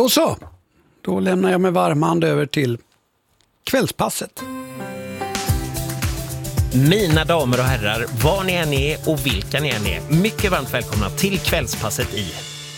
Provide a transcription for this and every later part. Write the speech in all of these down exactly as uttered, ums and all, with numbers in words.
Då så, då lämnar jag med varm hand över till kvällspasset. Mina damer och herrar, var ni än är och vilka ni än är, mycket varmt välkomna till kvällspasset i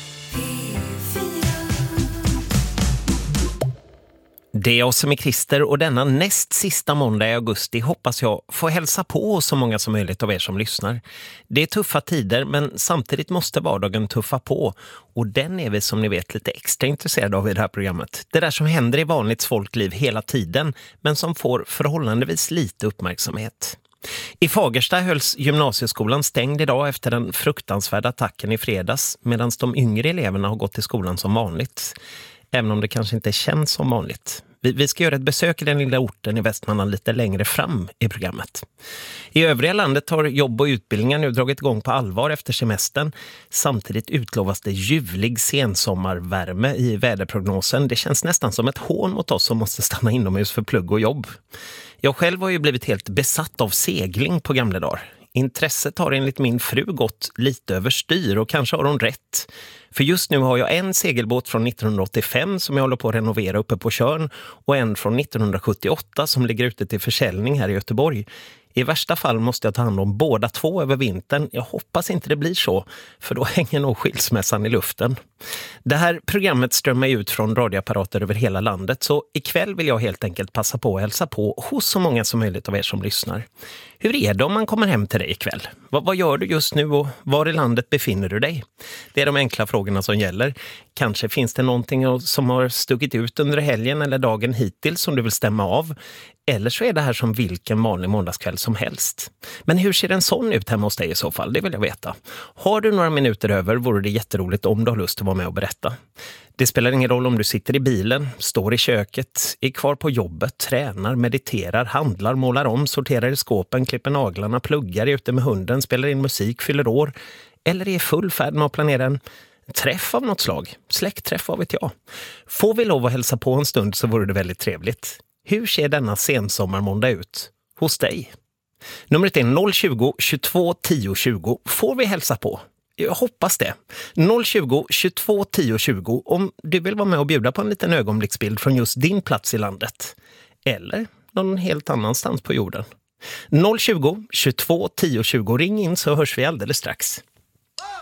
Det är jag som är Christer och denna näst sista måndag i augusti hoppas jag får hälsa på så många som möjligt av er som lyssnar. Det är tuffa tider men samtidigt måste vardagen tuffa på och den är vi som ni vet lite extra intresserade av i det här programmet. Det där som händer i vanligt folkliv hela tiden men som får förhållandevis lite uppmärksamhet. I Fagersta hölls gymnasieskolan stängd idag efter den fruktansvärda attacken i fredags medan de yngre eleverna har gått till skolan som vanligt. Även om det kanske inte känns som vanligt. Vi, vi ska göra ett besök i den lilla orten i Västmanland lite längre fram i programmet. I övriga landet har jobb och utbildningar nu dragit igång på allvar efter semestern. Samtidigt utlovas det ljuvlig sensommarvärme i väderprognosen. Det känns nästan som ett hån mot oss som måste stanna inomhus för plugg och jobb. Jag själv har ju blivit helt besatt av segling på gamla dagar. Intresset har enligt min fru gått lite överstyr och kanske har hon rätt. För just nu har jag en segelbåt från nittonhundraåttiofem som jag håller på att renovera uppe på Tjörn och en från nittonhundrasjuttioåtta som ligger ute till försäljning här i Göteborg. I värsta fall måste jag ta hand om båda två över vintern. Jag hoppas inte det blir så, för då hänger nog skilsmässan i luften. Det här programmet strömmar ut från radioapparater över hela landet, så ikväll vill jag helt enkelt passa på att hälsa på hos så många som möjligt av er som lyssnar. Hur är det om man kommer hem till dig ikväll? Vad, vad gör du just nu och var i landet befinner du dig? Det är de enkla frågorna som gäller. Kanske finns det någonting som har stuckit ut under helgen eller dagen hittills som du vill stämma av. Eller så är det här som vilken vanlig måndagskväll som helst. Men hur ser en sån ut hemma hos dig i så fall? Det vill jag veta. Har du några minuter över vore det jätteroligt om du har lust att vara med och berätta. Det spelar ingen roll om du sitter i bilen, står i köket, är kvar på jobbet, tränar, mediterar, handlar, målar om, sorterar i skåpen, klipper naglarna, pluggar, är ute med hunden, spelar in musik, fyller år. Eller är i full färd med att planera en träff av något slag. Släktträff, vad vet jag. Får vi lov att hälsa på en stund så vore det väldigt trevligt. Hur ser denna sensommarmåndag ut hos dig? Numret är noll tjugo, tjugotvå, tio, tjugo. Får vi hälsa på? Jag hoppas det. noll tjugo, tjugotvå, tio, tjugo om du vill vara med och bjuda på en liten ögonblicksbild från just din plats i landet. Eller någon helt annanstans på jorden. noll tjugo, tjugotvå, tio, tjugo. Ring in så hörs vi alldeles strax.